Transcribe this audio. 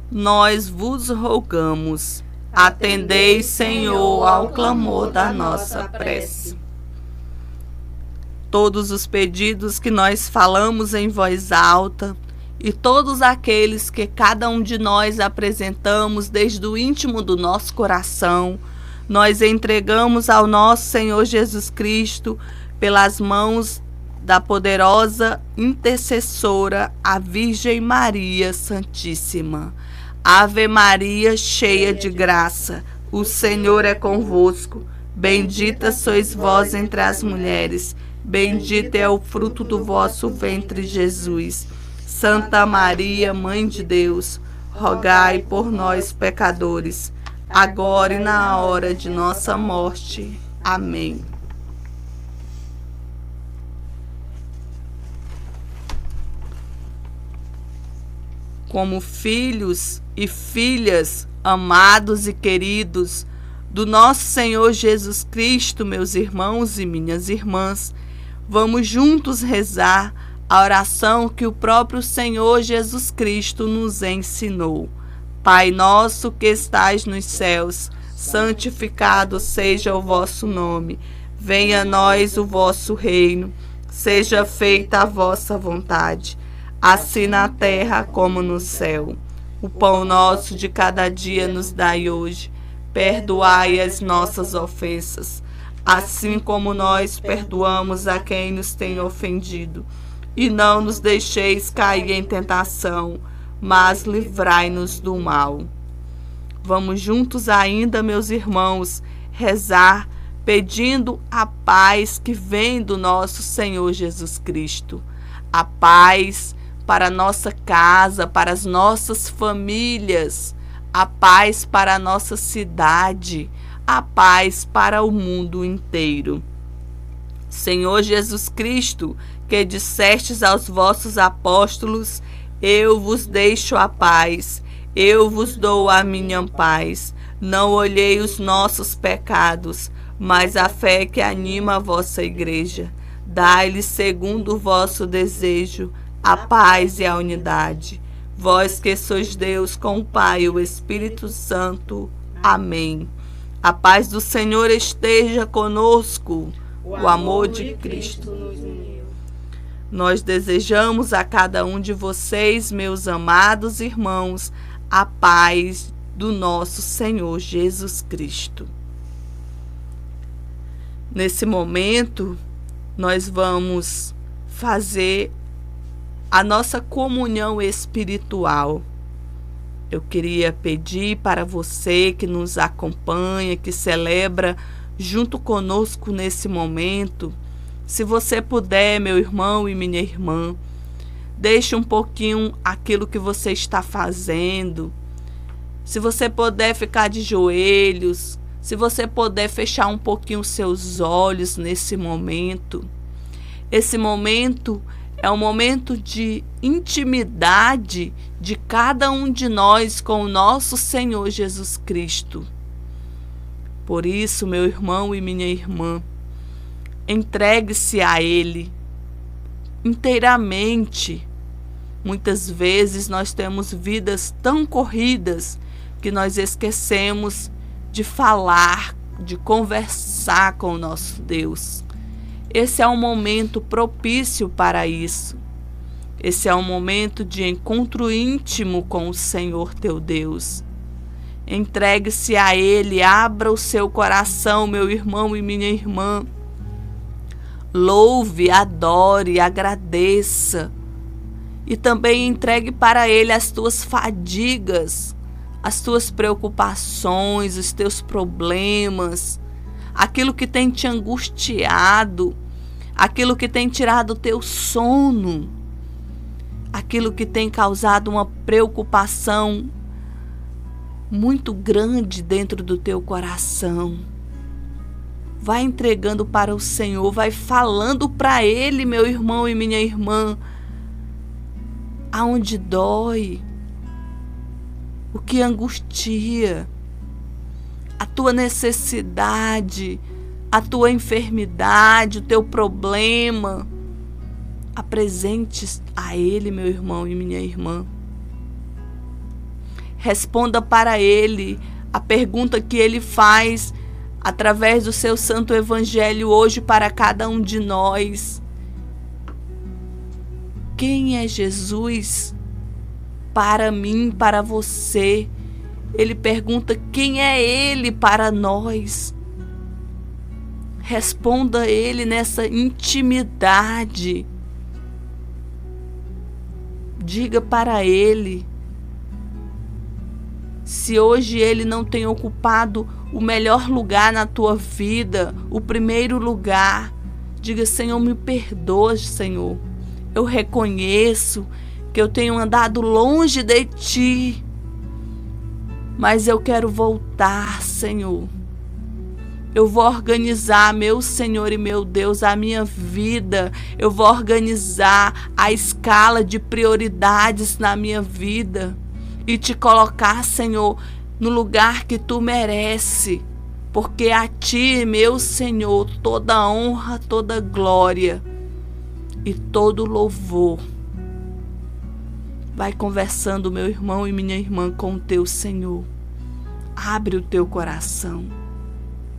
nós vos rogamos. Atendei, Senhor, ao clamor da nossa prece. Todos os pedidos que nós falamos em voz alta e todos aqueles que cada um de nós apresentamos desde o íntimo do nosso coração, nós entregamos ao nosso Senhor Jesus Cristo pelas mãos da poderosa intercessora, a Virgem Maria Santíssima. Ave Maria, cheia de graça, o Senhor é convosco. Bendita sois vós entre as mulheres, bendito é o fruto do vosso ventre, Jesus. Santa Maria, Mãe de Deus, rogai por nós, pecadores, agora e na hora de nossa morte. Amém. Como filhos e filhas amados e queridos do nosso Senhor Jesus Cristo, meus irmãos e minhas irmãs, vamos juntos rezar a oração que o próprio Senhor Jesus Cristo nos ensinou. Pai nosso que estais nos céus, santificado seja o vosso nome. Venha a nós o vosso reino. Seja feita a vossa vontade, assim na terra como no céu. O pão nosso de cada dia nos dai hoje. Perdoai as nossas ofensas, assim como nós perdoamos a quem nos tem ofendido. E não nos deixeis cair em tentação, mas livrai-nos do mal. Vamos juntos ainda, meus irmãos, rezar pedindo a paz que vem do nosso Senhor Jesus Cristo. A paz para a nossa casa, para as nossas famílias, a paz para a nossa cidade, a paz para o mundo inteiro. Senhor Jesus Cristo, que dissestes aos vossos apóstolos: eu vos deixo a paz, eu vos dou a minha paz. Não olhei os nossos pecados, mas a fé que anima a vossa igreja. Dai-lhes segundo o vosso desejo a paz e a unidade. Vós que sois Deus com o Pai e o Espírito Santo. Amém. A paz do Senhor esteja conosco. O amor de Cristo nos uniu. Nós desejamos a cada um de vocês, meus amados irmãos, a paz do nosso Senhor Jesus Cristo. Nesse momento, nós vamos fazer a nossa comunhão espiritual. Eu queria pedir para você que nos acompanha, que celebra junto conosco nesse momento, se você puder, meu irmão e minha irmã, deixe um pouquinho aquilo que você está fazendo. Se você puder ficar de joelhos, se você puder fechar um pouquinho seus olhos nesse momento. Esse momento é um momento de intimidade de cada um de nós com o nosso Senhor Jesus Cristo. Por isso, meu irmão e minha irmã, entregue-se a Ele inteiramente. Muitas vezes nós temos vidas tão corridas que nós esquecemos de falar, de conversar com o nosso Deus. Esse é um momento propício para isso. Esse é um momento de encontro íntimo com o Senhor teu Deus. Entregue-se a Ele, abra o seu coração, meu irmão e minha irmã. Louve, adore, agradeça. E também entregue para Ele as tuas fadigas, as tuas preocupações, os teus problemas, aquilo que tem te angustiado, aquilo que tem tirado o teu sono, aquilo que tem causado uma preocupação muito grande dentro do teu coração. Vai entregando para o Senhor, vai falando para Ele, meu irmão e minha irmã, aonde dói, o que angustia, a tua necessidade, a tua enfermidade, o teu problema. Apresente a Ele, meu irmão e minha irmã. Responda para Ele a pergunta que Ele faz através do seu santo evangelho hoje para cada um de nós. Quem é Jesus para mim, para você? Ele pergunta quem é Ele para nós. Responda a Ele nessa intimidade. Diga para Ele. Se hoje Ele não tem ocupado o melhor lugar na tua vida, o primeiro lugar, diga: Senhor, me perdoa, Senhor. Eu reconheço que eu tenho andado longe de Ti, mas eu quero voltar, Senhor. Eu vou organizar, meu Senhor e meu Deus, a minha vida. Eu vou organizar a escala de prioridades na minha vida e Te colocar, Senhor, no lugar que Tu merece, porque a Ti, meu Senhor, toda honra, toda glória e todo louvor. Vai conversando, meu irmão e minha irmã, com o teu Senhor. Abre o teu coração.